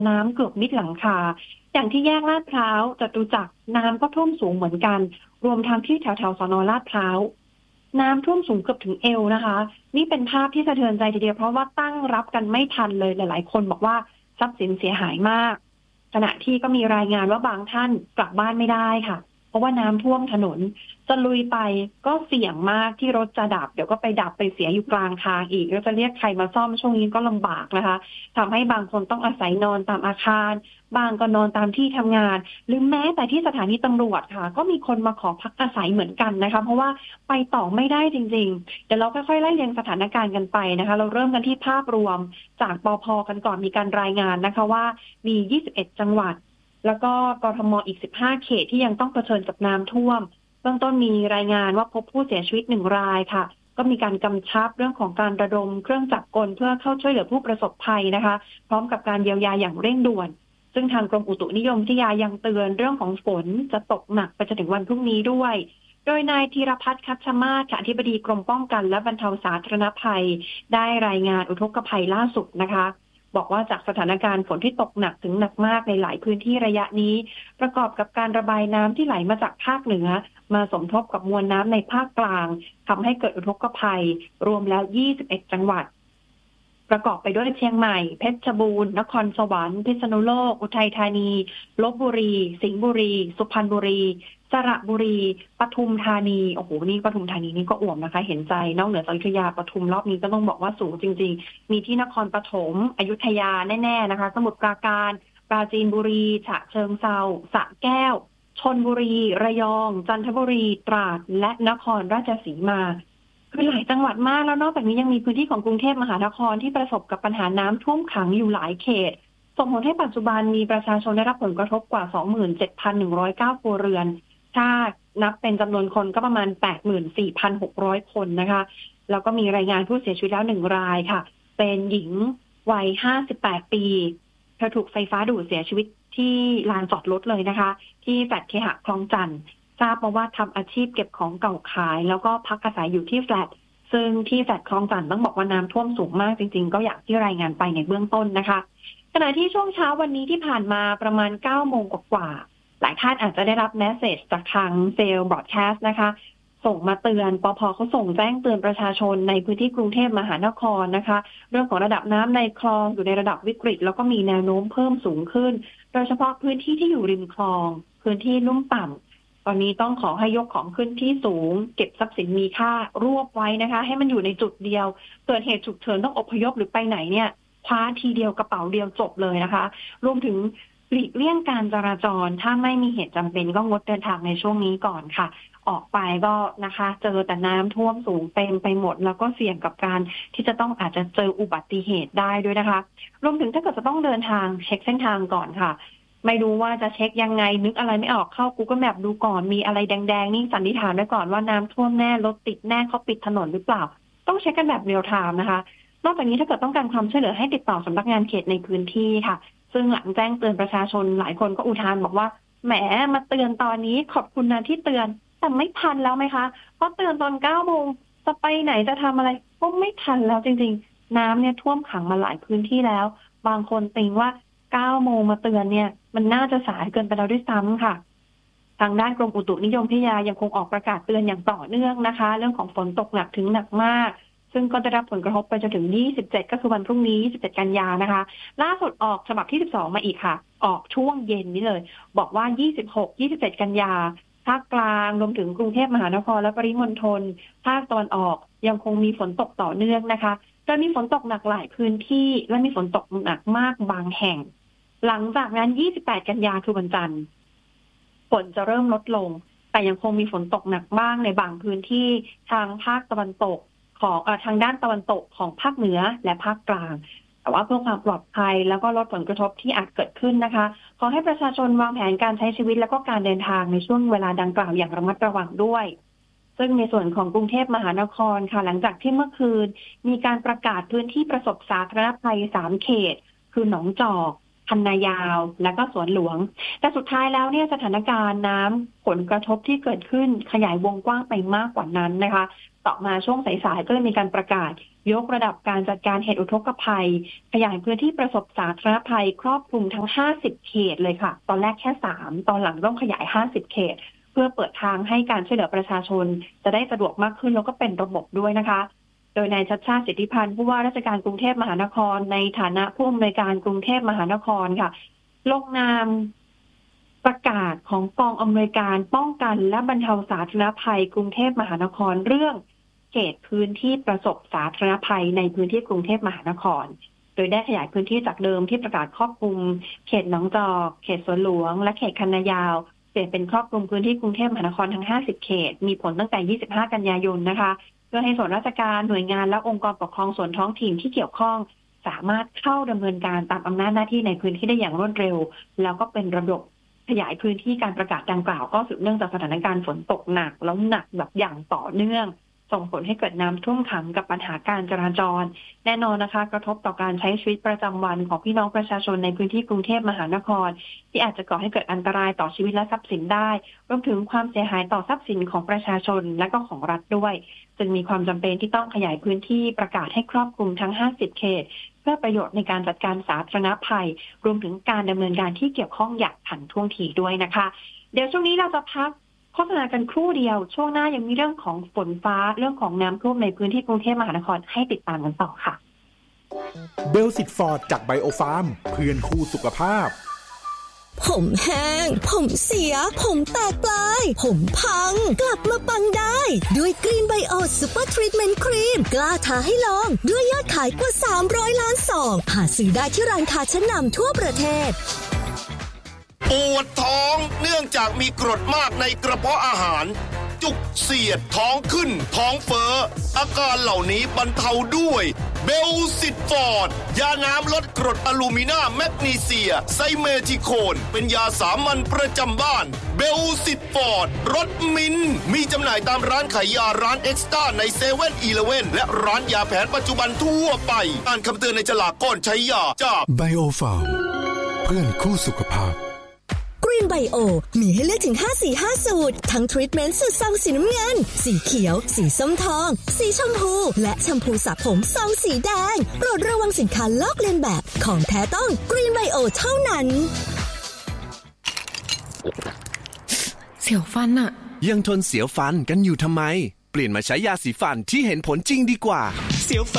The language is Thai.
น้ำเกือบมิดหลังคาอย่างที่แยกลาดพร้าวจตุจักรน้ำก็ท่วมสูงเหมือนกันรวมทั้งที่แถวสน.ลาดพร้าวน้ำท่วมสูงเกือบถึงเอวนะคะนี่เป็นภาพที่สะเทือนใจทีเดียวเพราะว่าตั้งรับกันไม่ทันเลยหลายๆคนบอกว่าทรัพย์สินเสียหายมากขณะที่ก็มีรายงานว่าบางท่านกลับบ้านไม่ได้ค่ะเพราะว่าน้ำท่วมถนนจะลุยไปก็เสี่ยงมากที่รถจะดับเดี๋ยวก็ไปดับไปเสียอยู่กลางทางอีกแล้วจะเรียกใครมาซ่อมช่วงนี้ก็ลำบากนะคะทำให้บางคนต้องอาศัยนอนตามอาคารบางก็นอนตามที่ทำงานหรือแม้แต่ที่สถานีตำรวจค่ะก็มีคนมาขอพักอาศัยเหมือนกันนะคะเพราะว่าไปต่อไม่ได้จริงๆเดี๋ยวเราค่อยๆไล่เรียงสถานการณ์กันไปนะคะเราเริ่มกันที่ภาพรวมจากปภ.กันก่อนมีการรายงานนะคะว่ามี21จังหวัดแล้วก็กทม.อีก15เขตที่ยังต้องเผชิญกับน้ำท่วมเบื้องต้นมีรายงานว่าพบผู้เสียชีวิต1รายค่ะก็มีการกำชับเรื่องของการระดมเครื่องจักรกลเพื่อเข้าช่วยเหลือผู้ประสบภัยนะคะพร้อมกับการเยียวยาอย่างเร่งด่วนซึ่งทางกรมอุตุนิยมวิทยายังเตือนเรื่องของฝนจะตกหนักไปจนถึงวันพรุ่งนี้ด้วยโดยนายธีรพัฒน์คัชมาศอธิบดีกรมป้องกันและบรรเทาสาธารณภัยได้รายงานอุทกภัยล่าสุดนะคะบอกว่าจากสถานการณ์ฝนที่ตกหนักถึงหนักมากในหลายพื้นที่ระยะนี้ประกอบกับการระบายน้ำที่ไหลมาจากภาคเหนือมาสมทบกับมวลน้ำในภาคกลางทำให้เกิดอุทกภัยรวมแล้ว21จังหวัดประกอบไปด้วยเชียงใหม่เพชรบูรณ์นครสวรรค์พิษณุโลกอุทัยธานีลพบุรีสิงห์บุรีสุพรรณบุรีสระบุรีปทุมธานีโอ้โหนี่ปทุมธานีนี่ก็อ่วมนะคะเห็นใจนอกเหนือจากอยุธยาปทุมรอบนี้ก็ต้องบอกว่าสูงจริงๆมีที่นครปฐมอยุธยาแน่ๆนะคะสมุทรปราการปราจีนบุรีฉะเชิงเทราสระแก้วชลบุรีระยองจันทบุรีตราดและนครราชสีมาคือหลายจังหวัดมากแล้วนอกจากนี้ยังมีพื้นที่ของกรุงเทพมหานครที่ประสบกับปัญหาน้ำท่วมขังอยู่หลายเขตส่งผลให้ปัจจุบันมีประชาชนได้รับผลกระทบกว่า 27,109 ครัวเรือนถ้านับเป็นจำนวนคนก็ประมาณ 84,600 คนนะคะแล้วก็มีรายงานผู้เสียชีวิตแล้ว1รายค่ะเป็นหญิงวัย58ปีเธอถูกไฟฟ้าดูดเสียชีวิตที่ลานจอดรถเลยนะคะที่แฟลตเคหะคลองจันทร์ทราบมาว่าทำอาชีพเก็บของเก่าขายแล้วก็พักอาศัยอยู่ที่แฟลตซึ่งที่แฟลตคลองจันทร์ต้องบอกว่าน้ำท่วมสูงมากจริงๆก็อย่างที่รายงานไปในเบื้องต้นนะคะขณะที่ช่วงเช้าวันนี้ที่ผ่านมาประมาณ 9 โมงกว่าหลายท่านอาจจะได้รับเมสเสจจากทางเซลล์บรอดแคสต์นะคะส่งมาเตือนปภ.เขาส่งแจ้งเตือนประชาชนในพื้นที่กรุงเทพมหานครนะคะเรื่องของระดับน้ำในคลองอยู่ในระดับวิกฤตแล้วก็มีแนวโน้มเพิ่มสูงขึ้นโดยเฉพาะพื้นที่ที่อยู่ริมคลองพื้นที่ลุ่มต่ำตอนนี้ต้องขอให้ยกของขึ้นที่สูงเก็บทรัพย์สินมีค่ารวบไว้นะคะให้มันอยู่ในจุดเดียวเกิดเหตุฉุกเฉินต้องอพยพหรือไปไหนเนี่ยคว้าทีเดียวกระเป๋าเดียวจบเลยนะคะรวมถึงหลีกเลี่ยงการจราจรถ้าไม่มีเหตุจำเป็นก็งดเดินทางในช่วงนี้ก่อนค่ะออกไปก็นะคะเจอแต่น้ำท่วมสูงเต็มไปหมดแล้วก็เสี่ยงกับการที่จะต้องอาจจะเจออุบัติเหตุได้ด้วยนะคะรวมถึงถ้าเกิดจะต้องเดินทางเช็คเส้นทางก่อนค่ะไม่รู้ว่าจะเช็คยังไงนึกอะไรไม่ออกเข้า Google Map ดูก่อนมีอะไรแดงๆนี่สันนิษฐานไว้ก่อนว่าน้ำท่วมแน่รถติดแน่เขาปิดถนนหรือเปล่าต้องเช็คกันแบบเรียลไทม์นะคะนอกจากนี้ถ้าเกิดต้องการความช่วยเหลือให้ติดต่อสำนักงานเขตในพื้นที่ค่ะซึ่งหลังแจ้งเตือนประชาชนหลายคนก็อุทานบอกว่าแหมมาเตือนตอนนี้ขอบคุณนะที่เตือนแต่ไม่ทันแล้วไหมคะเพราะเตือนตอน9 โมงจะไปไหนจะทำอะไรก็ไม่ทันแล้วจริงๆน้ำเนี่ยท่วมขังมาหลายพื้นที่แล้วบางคนติงว่า9 โมงมาเตือนเนี่ยมันน่าจะสายเกินไปแล้วด้วยซ้ำค่ะทางด้านกรมอุตุนิยมวิทยายังคงออกประกาศเตือนอย่างต่อเนื่องนะคะเรื่องของฝนตกหนักถึงหนักมากซึ่งก็จะรับผลกระทบไปจนถึง27ก็คือวันพรุ่งนี้27กันยายนนะคะล่าสุดออกฉบับที่12มาอีกค่ะออกช่วงเย็นนี้เลยบอกว่า26-27กันยาภาคกลางรวมถึงกรุงเทพมหานครและปริมณฑลภาคตะวันออกยังคงมีฝนตกต่อเนื่องนะคะโดยมีฝนตกหนักหลายพื้นที่และมีฝนตกหนักมากบางแห่งหลังจากนั้น28กันยาคือวันจันทร์ฝนจะเริ่มลดลงแต่ยังคงมีฝนตกหนักบ้างในบางพื้นที่ทางภาคตะวันตกของทางด้านตะวันตกของภาคเหนือและภาคกลางแต่ว่าเพื่อความปลอดภัยแล้วก็ลดผลกระทบที่อาจเกิดขึ้นนะคะขอให้ประชาชนวางแผนการใช้ชีวิตและก็การเดินทางในช่วงเวลาดังกล่าวอย่างระมัดระวังด้วยซึ่งในส่วนของกรุงเทพมหานครค่ะหลังจากที่เมื่อคืนมีการประกาศพื้นที่ประสบสาธารณภัย3เขตคือหนองจอกคันนายาวและก็สวนหลวงแต่สุดท้ายแล้วเนี่ยสถานการณ์น้ำผลกระทบที่เกิดขึ้นขยายวงกว้างไปมากกว่านั้นนะคะต่อมาช่วงสายๆก็เลยมีการประกาศยกระดับการจัดการเหตุอุทกภัยขยายพื้นที่ประสบสาธารณภัยครอบคลุมทั้ง50เขตเลยค่ะตอนแรกแค่3ตอนหลังต้องขยาย50เขตเพื่อเปิดทางให้การช่วยเหลือประชาชนจะได้สะดวกมากขึ้นแล้วก็เป็นระบบด้วยนะคะโดยนายชัชชาติสิทธิพันธ์ผู้ว่าราชการกรุงเทพมหานครในฐานะผู้อำนวยการกรุงเทพมหานครค่ะลงนามประกาศของกองอำนวยการป้องกันและบรรเทาสาธารณภัยกรุงเทพมหานครเรื่องเขตพื้นที่ประสบสาธารณภัยในพื้นที่กรุงเทพมหานครโดยได้ขยายพื้นที่จากเดิมที่ประกาศครอบคลุมเขตหนองจอกเขตสวนหลวงและเขตคันนายาวเปลี่ยนเป็นครอบคลุมพื้นที่กรุงเทพมหานครทั้ง50เขตมีผลตั้งแต่25กันยายนนะคะเพื่อให้ส่วนราชการหน่วยงานและองค์กรปกครองส่วนท้องถิ่นที่เกี่ยวข้องสามารถเข้าดำเนินการตามอำนาจหน้าที่ในพื้นที่ได้อย่างรวดเร็วแล้วก็เป็นระบบขยายพื้นที่การประกาศดังกล่าวก็สืบเนื่องจากสถานการณ์ฝนตกหนักแล้วหนักแบบอย่างต่อเนื่องส่งผลให้เกิดน้ำท่วมขังกับปัญหาการจราจรแน่นอนนะคะกระทบต่อการใช้ชีวิตประจำวันของพี่น้องประชาชนในพื้นที่กรุงเทพมหานครที่อาจจะก่อให้เกิดอันตรายต่อชีวิตและทรัพย์สินได้รวมถึงความเสียหายต่อทรัพย์สินของประชาชนและก็ของรัฐด้วยจึงมีความจำเป็นที่ต้องขยายพื้นที่ประกาศให้ครอบคลุมทั้ง50เขตเพื่อประโยชน์ในการจัดการสาธารณภัยรวมถึงการดำเนินการที่เกี่ยวข้องอย่างทันท่วงทีด้วยนะคะเดี๋ยวช่วงนี้เราจะพักโฆษณากันครู่เดียวช่วงหน้ายังมีเรื่องของฝนฟ้าเรื่องของน้ำท่วมในพื้นที่กรุงเทพมหานครให้ติดตามกันต่อค่ะเบลซิตฟอร์ดจากไบโอฟาร์มเพื่อนคู่สุขภาพผมแห้งผมเสียผมแตกปลายผมพังกลับมาปังได้ด้วยกรีนไบโอซูเปอร์ทรีทเมนต์ครีมกล้าท้าให้ลองด้วยยอดขายกว่า300ล้านซองหาซื้อได้ที่ร้านค้าชั้นนำทั่วประเทศปวดท้องเนื่องจากมีกรดมากในกระเพาะอาหารจุกเสียดท้องขึ้นท้องเฟ้ออาการเหล่านี้บรรเทาด้วยเบลซิตฟอร์ดยาน้ำลดกรดอะลูมินาแมกนีเซียไซเมทิโคนเป็นยาสามัญประจำบ้านเบลซิตฟอร์ดรสมิ้นมีจำหน่ายตามร้านขายยาร้านเอ็กซ์ต้าในเซเว่นอีเลฟเว่นและร้านยาแผนปัจจุบันทั่วไปอ่านคำเตือนในฉลากก่อนใช้ยาจากไบโอฟาร์มเพื่อนคู่สุขภาพกรีนไบโอมีให้เลือกถึง5-4-5 สูตรทั้งทรีทเมนต์สูตรซองสีน้ำเงินสีเขียวสีส้มทองสีชมพูและแชมพูสระผมซองสีแดงโปรดระวังสินค้าลอกเลียนแบบของแท้ต้องกรีนไบโอเท่านั้นเสียวฟันอะยังทนเสียวฟันกันอยู่ทำไมเปลี่ยนมาใช้ยาสีฟันที่เห็นผลจริงดีกว่าเสียวฟัน